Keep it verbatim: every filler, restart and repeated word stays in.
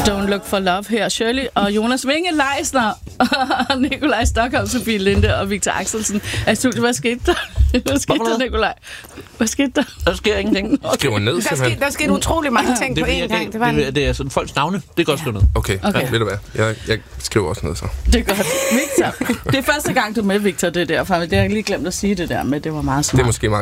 Don't Look for Love her. Shirley og Jonas Winge Leisner og Nikolaj Stockholm, Sofie Linde og Victor Axelsen. Altså, hvad skete der? Hvad skete der, Nikolaj? Hvad skete der? Der sker ingenting. Okay. Skriver ned, Der skete, der skete utrolig mange ting Det, på én det, gang. det, Det var en... det, det er sådan folks navne. Det er godt slået ned. Okay, Okay. Ja, ved du hvad? Jeg, jeg skriver også ned så. Det er godt. Victor, det er første gang, du er med, Victor, det der. For det har jeg lige glemt at sige det der med, det var meget smart. Det er måske meget